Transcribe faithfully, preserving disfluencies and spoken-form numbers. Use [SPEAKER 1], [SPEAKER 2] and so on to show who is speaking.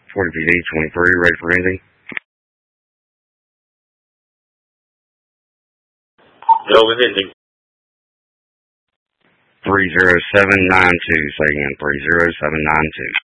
[SPEAKER 1] forty P D twenty-three, ready for anything?
[SPEAKER 2] Go with ending.
[SPEAKER 1] three zero seven nine two, say again, three zero seven nine two.